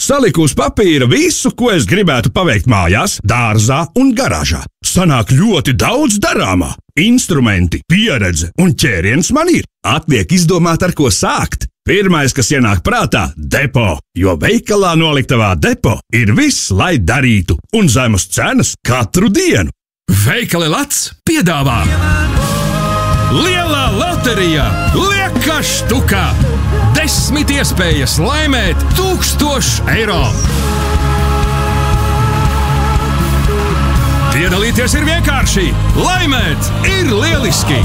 Saliku uz papīra visu, ko es gribētu paveikt mājās, dārzā un garāžā. Sanāk ļoti daudz darāmā. Instrumenti, pieredze un ķēriens man ir. Atliek izdomāt, ar ko sākt. Pirmais, kas ienāk prātā – depo, jo veikalā noliktavā depo ir viss, lai darītu, un zemas cenas katru dienu. Veikali Lats piedāvā Lielā loterija lieka štukā. 10 iespējas laimēt 1000 eiro. Piedalīties ir vienkārši, laimēt ir lieliski.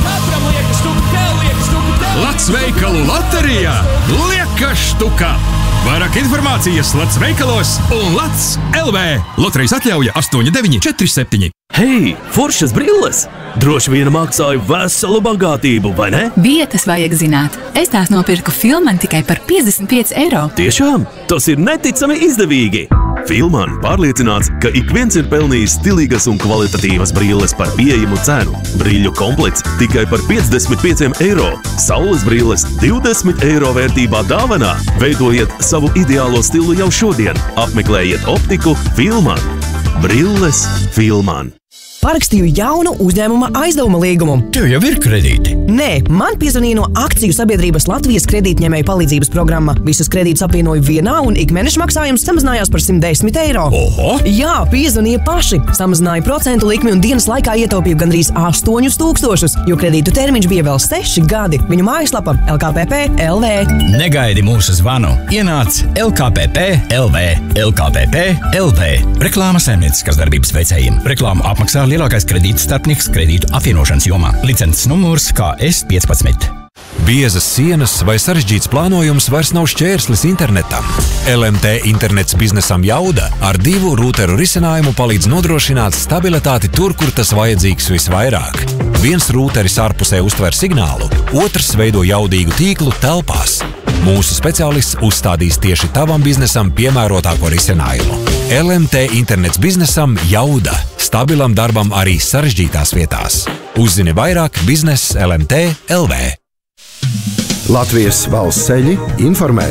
Lats veikalu loterijā lieka štukā. Vairāk informācijas Lats veikalos un Lats LV. Loterijas atļauja 8947. Hei, foršas brilles! Droši vien maksāju veselu bagātību, vai ne? Vietas vajag zināt. Es tās nopirku Filman tikai par 55 eiro. Tiešām? Tas ir neticami izdevīgi! Filman pārliecināts, ka ik viens ir pelnījis stilīgas un kvalitatīvas brilles par pieejamu cenu. Brīļu komplekts tikai par 55 eiro. Saules brilles 20 eiro vērtībā dāvanā. Veidojiet savu ideālo stilu jau šodien. Apmeklējiet optiku Filman. Brilles Filman. Parakstīju jaunu uzņēmuma aizdevuma līgumu. Tev jau ir kredīti? Nē, man piezvanīja no akciju sabiedrības Latvijas kredītņēmēju palīdzības programma. Visus kredītus apvienoju vienā un ikmēneša maksājums samazinājās par 110 eiro. Oho! Jā, piezvanīja paši. Samazināja procentu likmi un dienas laikā ietaupīju gandrīz 8000, jo kredītu termiņš bija vēl 6 gadi. Viņu mājaslapa LKPP LV. Negaidi mūsu zvanu. Ienāc LKPP LV. LKPP LV. Reklāma saimnieciskas darbības veicējiem. Reklāmu apmaksā lielākais kredītu starpnieks kredītu apvienošanas jomā. Licences numurs KS15. Biezas sienas vai sarežģīts plānojums vairs nav šķērslis internetam. LMT internets biznesam Jauda ar 2 rūteru risinājumu palīdz nodrošināt stabilitāti tur, kur tas vajadzīgs visvairāk. Viens rūteris ārpusē uztver signālu, otrs veido jaudīgu tīklu telpās. Mūsu speciālists uzstādīs tieši tavam biznesam piemērotāko risinājumu. LMT internets biznesam Jauda. Stabilam darbam arī sarežģītās vietās. Uzzini vairāk biznes LMT LV. Latvijas valsts ceļi informē.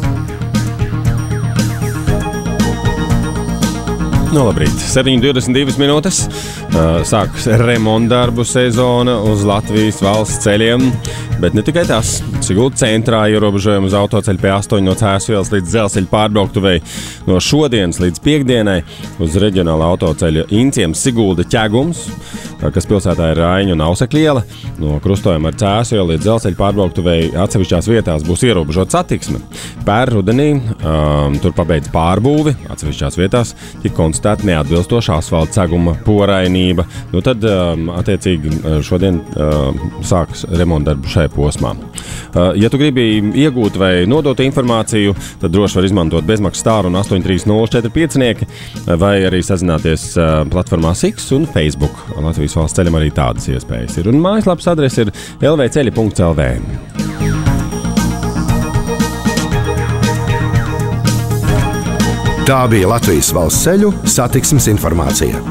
Labrīt, 7:22 minūtes. Sākas remontdarbu sezona uz Latvijas valsts ceļiem, bet ne tikai tas. Siguldas centrā ierobežojumi uz autoceļu P8 no Cēsvielas līdz Dzelzceļa pārbrauktuvei no šodienas līdz piekdienai uz reģionāla autoceļa Inciem Sigulda Ķegums, kas pilsētā ir Raiņu un Ausekļa iela. No krustojuma ar Cēsvielu līdz Dzelzceļa pārbrauktuvei atsevišķās vietās būs ierobežota satiksme. Pērn rudenī tur pabeidz pārbūvi, atsevišķās vietās tika konstatēta neatbilstoša asfalta seguma porainība. Tad, attiecīgi, šodien sākas remontdarbu šai posmā. Ja tu gribi iegūt vai nodot informāciju, tad droši var izmantot bezmaksas tāru un 83045 vai arī sazināties platformā Siks un Facebook. Latvijas valsts ceļam arī tādas iespējas ir. Un mājaslapas adrese ir lvceļi.lv. Tā bija Latvijas valsts ceļu satiksmes informācija.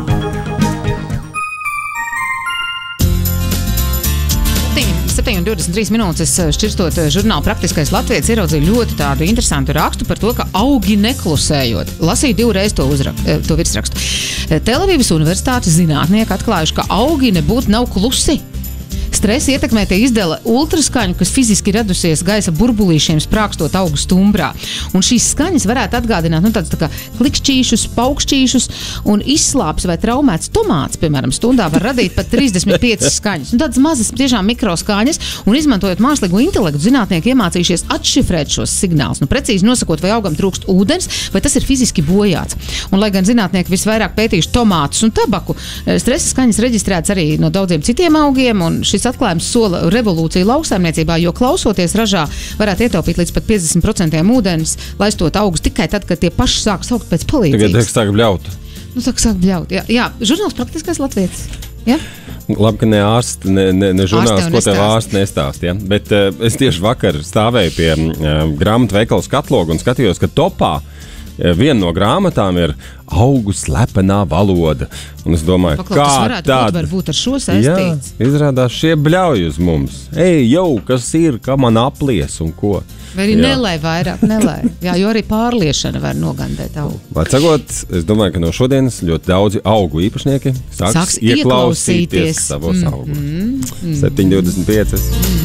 7:23 minūtes šķirstot žurnālu Praktiskais Latvijas ieraudzīja ļoti tādu interesantu rakstu par to, ka augi neklusējot. Lasīju 2 reizes to virsrakstu. Telavīvas universitātes zinātnieki atklājuši, ka augi nebūtu nav klusi. Stresa ietekmē izdala ultraskaņu, kas fiziski radusies gaisa burbulīšiem sprākstot augu stumbrā. Un šīs skaņas varētu atgādināt tādus tā kā klikšķīšus, paukšķīšus un izslāps vai traumēts tomāts, piemēram, stundā var radīt pat 35 skaņas. Un tādas mazas, tiešām mikroskaņas, un izmantojot mākslīgo intelektu, zinātnieki iemācījušies atšifrēt šos signālus. Precīzi nosakot, vai augam trūkst ūdens, vai tas ir fiziski bojāts. Un, lai gan zinātnieki visvairāk pētījuši tomātus un tabaku, stresa skaņas reģistrēts arī no daudziem citiem augiem, un šis atklājums sola revolūciju lauksaimniecībā, jo klausoties ražā varētu ietaupīt līdz pat 50% ūdens, laistot augus tikai tad, kad tie paši sāk saukt pēc palīdzības. Tagad sāk bļaut. Sāk bļaut, jā. Žurnāls Praktiskais Latvijas. Ja? Labi, ka ne ārsti, ne žurnāls, ko tev ārsti nestāst. Ja? Bet es tieši vakar stāvēju pie grāmatu veikala skatloga un skatījos, ka topā viena no grāmatām ir augu slepenā valoda. Un es domāju, kā tāda varbūt ar šo saistīts. Jā, izrādās šie bļauj uz mums. Ej, jau, kas ir, kā man aplies un ko. Vai arī nelai vairāk, nelai. Jā, jo arī pārliešana var nogandēt augu. Vecākot, es domāju, ka no šodienas ļoti daudzi augu īpašnieki sāks ieklausīties savos augos. 7,25.